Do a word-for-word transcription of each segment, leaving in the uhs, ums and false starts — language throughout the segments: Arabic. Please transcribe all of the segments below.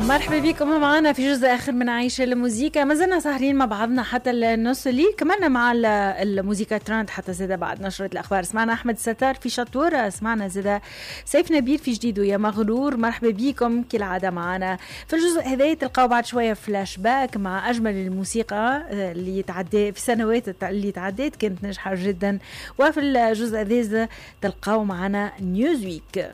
مرحبا بكم معنا في جزء آخر من عيشة الموسيقى. ما زلنا سهرين مع بعضنا حتى النص الليل، كمان مع الموسيقى ترند حتى زيدا بعد نشرة الأخبار. سمعنا أحمد الستار في شطورة، سمعنا زيدا سيف نبيل في جديد ويا مغرور. مرحبا بكم كالعادة معنا في الجزء هذا. تلقاو بعد شوية فلاش باك مع أجمل الموسيقى اللي تعدي في سنوات اللي تعديت كانت ناجحة جدا، وفي الجزء هذا تلقاو معنا نيوزويك.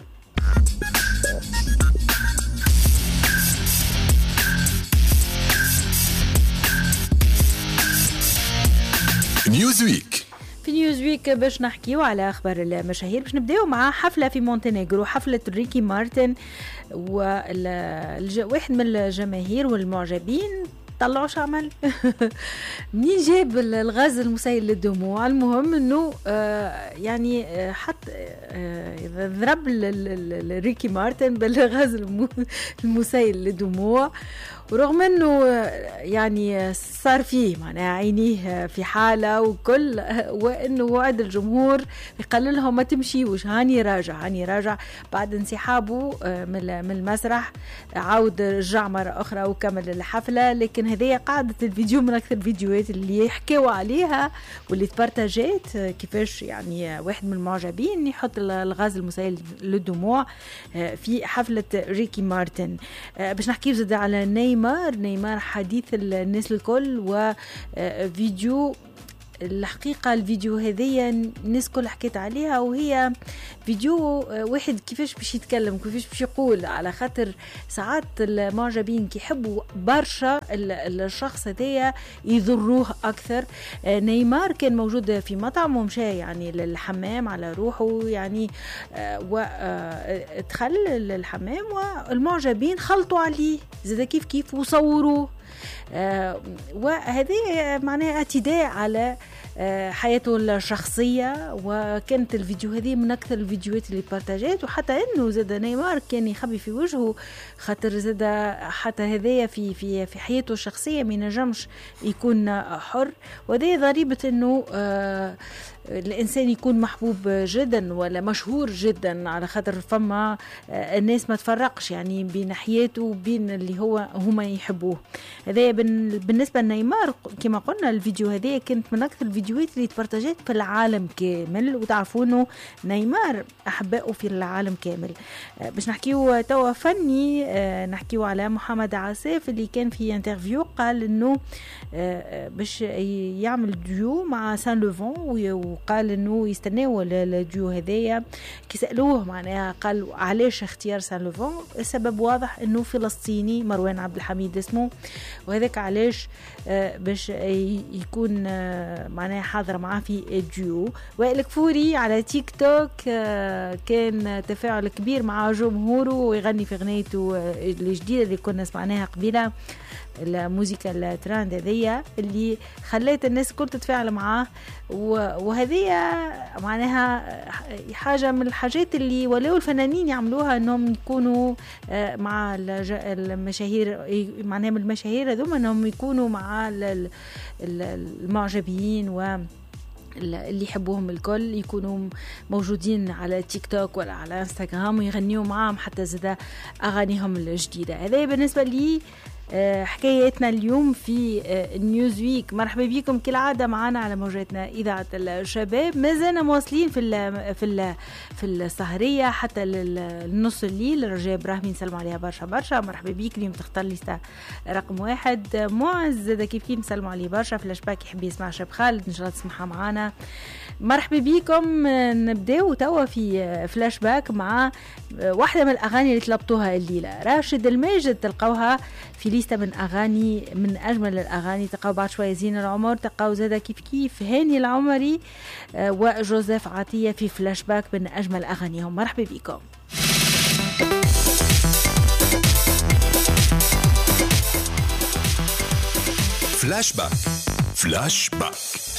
نيوزويك في نيوزويك باش نحكيو على أخبار المشاهير. باش نبداو مع حفلة في مونتينيغرو، حفلة ريكي مارتن، وواحد من الجماهير والمعجبين طلعوا شعمل منين جاب الغاز المسيل للدموع. المهم انه آه يعني آه حط آه ضرب ريكي مارتن بالغاز المسيل للدموع، ورغم انه يعني صار فيه معناها عينيه في حاله وكل، وانه وعد الجمهور يقال لهم ما تمشيوش، هاني راجع هاني راجع بعد انسحابه من المسرح، عاود رجع مره اخرى وكمل الحفله. لكن هذه قاعده الفيديو من اكثر الفيديوهات اللي يحكوا عليها واللي تبارتاجيت، كيفاش يعني واحد من المعجبين يحط الغاز المسيل للدموع في حفله ريكي مارتن. باش نحكي زاد على نيمار نيمار حديث الناس الكل، وفيديو الحقيقة الفيديو هذيا الناس كل حكيت عليها، وهي فيديو واحد كيفاش باش يتكلم كيفاش باش يقول، على خاطر ساعات المعجبين كيحبوا برشا الشخص هذيا يضروه أكثر. نيمار كان موجود في مطعم ومشى يعني للحمام على روحه يعني، ودخل للحمام والمعجبين خلطوا عليه زي كيف كيف وصوروه، آه وهذه معناها اعتداء على آه حياته الشخصية. وكانت الفيديو هذه من أكثر الفيديوهات اللي بارتاجات، وحتى إنه زاد نيمار كان يخبي في وجهه خاطر زاد حتى هذايا في في في حياته الشخصية ما ينجمش يكون حر. وهذه ضريبة إنه آه الإنسان يكون محبوب جدا ولا مشهور جدا، على خاطر فما الناس ما تفرقش يعني بين حياته وبين اللي هو هما يحبوه. هذا بالنسبة لنيمار كما قلنا. الفيديو هذه كانت من أكثر الفيديوهات اللي تبارتاجت في العالم كامل، وتعرفوا إنه نيمار أحبائه في العالم كامل. باش نحكيو توا فني، نحكيو على محمد عساف اللي كان في انترفيو قال إنه باش يعمل ديو مع سان لوفون، وقال انه يستناوا الديو هذايا. كي سالوه معناها قال علاش اختيار سان لوفون، السبب واضح انه فلسطيني مروان عبد الحميد اسمه، وهذاك علاش باش يكون معناها حاضر معاه في الديو. وائل كفوري على تيك توك كان تفاعل كبير مع جمهوره ويغني في اغنيته الجديده اللي كنا سمعناها قبيله، الموسيقى التراند هذية اللي خلت الناس كل تتفاعل معاه. وهذه معناها حاجة من الحاجات اللي ولو الفنانين يعملوها، انهم يكونوا مع المشاهير، معناها من المشاهير هذوما انهم يكونوا مع المعجبين و اللي يحبوهم الكل، يكونوا موجودين على تيك توك ولا على انستغرام ويغنيوا معهم حتى زاد اغانيهم الجديدة. هذا بالنسبة لي حكايتنا اليوم في نيوزويك. مرحبا بكم كالعادة معنا على موجاتنا إذاعة الشباب. ما زلنا مواصلين في ال في ال في السهرية حتى النص الليل. رجاء إبراهيم نسلم عليها برشا برشا. مرحبا بك اليوم تختار ليستا رقم واحد. معز زاد كيف كيف نسلم عليه برشا. فلاش باك يحب يسمع شاب خالد إن شاء الله تسمعها معنا. مرحبا بكم. نبداو توا في فلاش باك مع واحدة من الأغاني اللي طلبتوها الليلة، راشد الماجد. تلقوها في ليستة من أغاني من أجمل الأغاني. تلقاو بعد شوية زين العمر، تلقاو زادة كيف كيف هاني العمري وجوزيف عطية في فلاش باك من أجمل أغانيهم. مرحبا بكم. فلاش باك فلاش باك